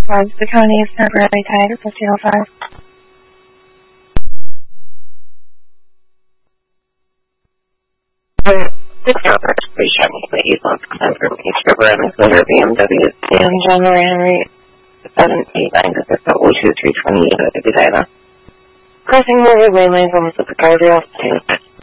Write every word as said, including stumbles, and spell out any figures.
Towards the county is temporarily tied at fifteen oh five. Six hours, three seconds, please. Let's confirm each river and Miller B M W and John Marie Henry seven eight nine six oh two three twenty eight. Crossing the lane lanes almost at the guardrail.